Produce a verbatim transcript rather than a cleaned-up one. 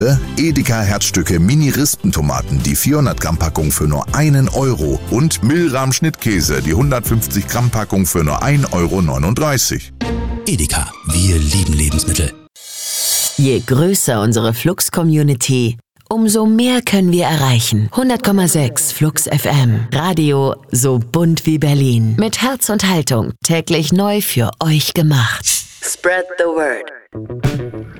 Edeka Herzstücke Mini-Rispentomaten, die vierhundert Gramm Packung für nur einen Euro und Milram Schnittkäse, die hundertfünfzig Gramm Packung für nur ein Euro neununddreißig. Edeka, wir lieben Lebensmittel. Je größer unsere Flux-Community, umso mehr können wir erreichen. hundert Komma sechs Flux F M. Radio so bunt wie Berlin. Mit Herz und Haltung. Täglich neu für euch gemacht. Spread the word.